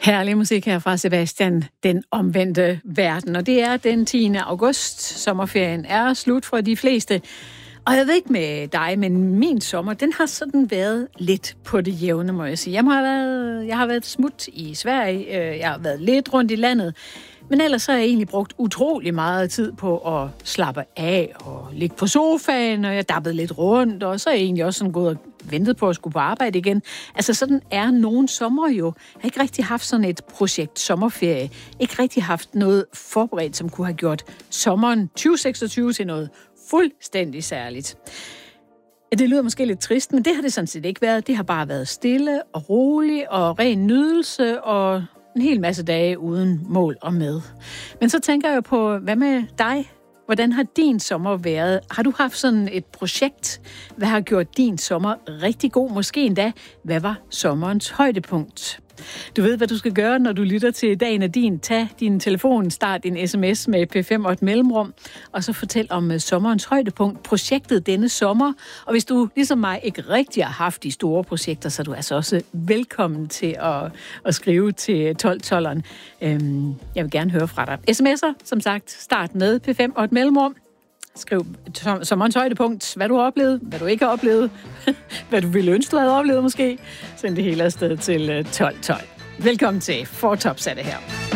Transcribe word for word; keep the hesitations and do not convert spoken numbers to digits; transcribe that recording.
Herlig musik her fra Sebastian, Den omvendte verden. Og det er den tiende august. Sommerferien er slut for de fleste. Og jeg ved ikke med dig, men min sommer, den har sådan været lidt på det jævne, må jeg sige. Jeg har været, jeg har været smut i Sverige, jeg har været lidt rundt i landet. Men ellers så har jeg egentlig brugt utrolig meget tid på at slappe af og ligge på sofaen, og jeg dabbede lidt rundt, og så er jeg egentlig også sådan gået og ventet på at skulle på arbejde igen. Altså sådan er nogle sommer jo. Jeg har ikke rigtig haft sådan et projekt sommerferie. Ikke rigtig haft noget forberedt, som kunne have gjort sommeren tyve seksogtyve til noget fuldstændig særligt. Ja, det lyder måske lidt trist, men det har det sådan set ikke været. Det har bare været stille og rolig og ren nydelse og en hel masse dage uden mål og med. Men så tænker jeg på, hvad med dig? Hvordan har din sommer været? Har du haft sådan et projekt? Hvad har gjort din sommer rigtig god? Måske endda, hvad var sommerens højdepunkt? Du ved, hvad du skal gøre, når du lytter til Dagen er din. Tag din telefon, start din sms med P fem og et mellemrum, og så fortæl om sommerens højdepunkt, projektet denne sommer. Og hvis du, ligesom mig, ikke rigtig har haft de store projekter, så er du altså også velkommen til at, at skrive til tolv tolveren. Øhm, jeg vil gerne høre fra dig. Sms'er, som sagt, start med P fem og et mellemrum. Skriv sommerens højdepunkt, hvad du har oplevet, hvad du ikke har oplevet, hvad du ville ønske, du havde oplevet måske. Send det hele afsted til tolv tolv. Velkommen til Four Tops er det her.